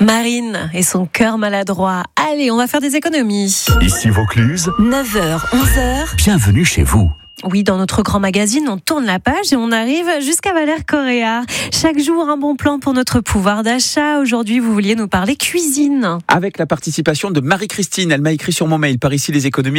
Marine et son cœur maladroit. Allez, on va faire des économies. Ici Vaucluse, 9h, 11h. bienvenue chez vous. Oui, dans notre grand magazine, on tourne la page et on arrive jusqu'à Valère Correa. Chaque jour, un bon plan pour notre pouvoir d'achat. Aujourd'hui, vous vouliez nous parler cuisine. Avec la participation de Marie-Christine, elle m'a écrit sur mon mail par ici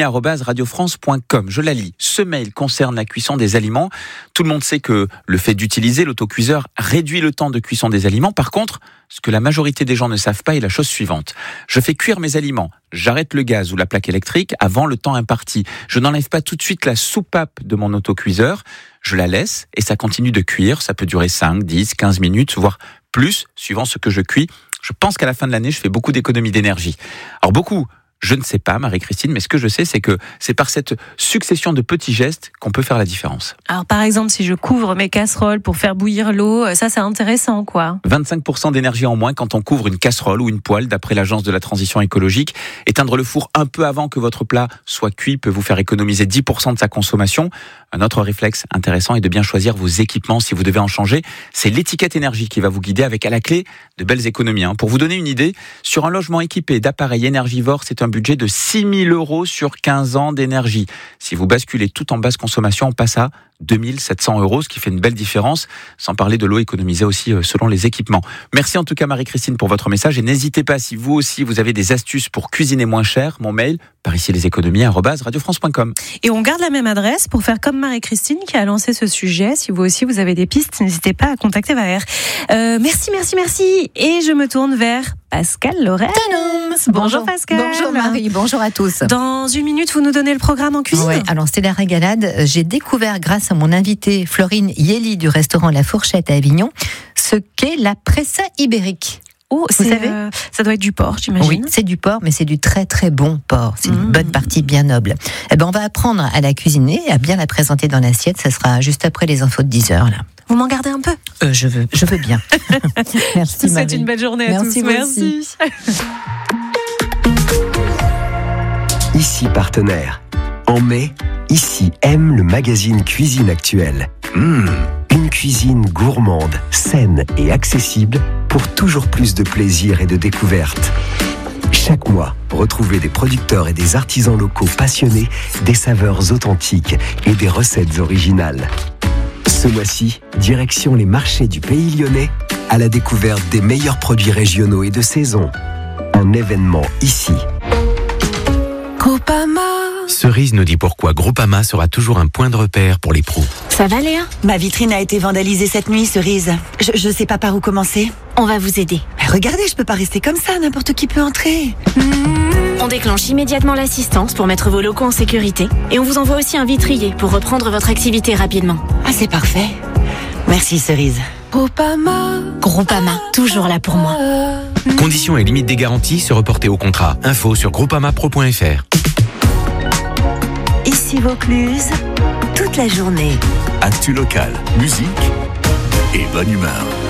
leséconomies@radiofrance.com. Je la lis. Ce mail concerne la cuisson des aliments. Tout le monde sait que le fait d'utiliser l'autocuiseur réduit le temps de cuisson des aliments. Par contre, ce que la majorité des gens ne savent pas est la chose suivante. Je fais cuire mes aliments. J'arrête le gaz ou la plaque électrique avant le temps imparti. Je n'enlève pas tout de suite la soupape de mon autocuiseur. Je la laisse et ça continue de cuire. Ça peut durer 5, 10, 15 minutes, voire plus, suivant ce que je cuis. Je pense qu'à la fin de l'année, je fais beaucoup d'économies d'énergie. Alors beaucoup, je ne sais pas, Marie-Christine, mais ce que je sais, c'est que c'est par cette succession de petits gestes qu'on peut faire la différence. Alors, par exemple, si je couvre mes casseroles pour faire bouillir l'eau, ça, c'est intéressant, quoi. 25% d'énergie en moins quand on couvre une casserole ou une poêle, d'après l'Agence de la transition écologique. Éteindre le four un peu avant que votre plat soit cuit peut vous faire économiser 10% de sa consommation. Un autre réflexe intéressant est de bien choisir vos équipements si vous devez en changer. C'est l'étiquette énergie qui va vous guider avec à la clé de belles économies. Pour vous donner une idée, sur un logement équipé d'appareils énergivores, c'est un budget de 6 000 € sur 15 ans d'énergie. Si vous basculez tout en basse consommation, on passe à 2 700 €, ce qui fait une belle différence, sans parler de l'eau économisée aussi selon les équipements. Merci en tout cas Marie-Christine pour votre message et n'hésitez pas si vous aussi vous avez des astuces pour cuisiner moins cher, mon mail par ici leséconomies@radiofrance.com. Et on garde la même adresse pour faire comme Marie-Christine qui a lancé ce sujet. Si vous aussi vous avez des pistes, n'hésitez pas à contacter Valère. Merci. Et je me tourne vers Pascal Lorraine. Bonjour Pascal. Bonjour Marie, bonjour à tous. Dans une minute, vous nous donnez le programme en cuisine. Ouais, alors c'est la régalade. J'ai découvert grâce à mon invitée Florine Yeli du restaurant La Fourchette à Avignon ce qu'est la pressa ibérique. Oh, Vous savez, ça doit être du porc, j'imagine. Oui, c'est du porc, mais c'est du très très bon porc. C'est une bonne partie bien noble. On va apprendre à la cuisiner, à bien la présenter dans l'assiette. Ça sera juste après les infos de 10h là. Vous m'en gardez un peu? Je veux bien. Merci Je vous souhaite Marie. une belle journée à tous. Merci. Ici Partenaire. En mai, Ici aime le magazine Cuisine Actuelle. Une cuisine gourmande, saine et accessible pour toujours plus de plaisir et de découverte. Chaque mois, retrouvez des producteurs et des artisans locaux passionnés, des saveurs authentiques et des recettes originales. Ce mois-ci, direction les marchés du Pays Lyonnais à la découverte des meilleurs produits régionaux et de saison. Un événement ici. Groupama. Cerise nous dit pourquoi Groupama sera toujours un point de repère pour les pros. Ça va Léa? Ma vitrine a été vandalisée cette nuit, Cerise. Je sais pas par où commencer. On va vous aider. Mais regardez, je peux pas rester comme ça, n'importe qui peut entrer. On déclenche immédiatement l'assistance pour mettre vos locaux en sécurité et on vous envoie aussi un vitrier pour reprendre votre activité rapidement. Ah, c'est parfait. Merci Cerise. Groupama, toujours là pour moi. Conditions et limites des garanties se reporter au contrat. Info sur groupamapro.fr. Ici Vaucluse, toute la journée. Actu local, musique et bonne humeur.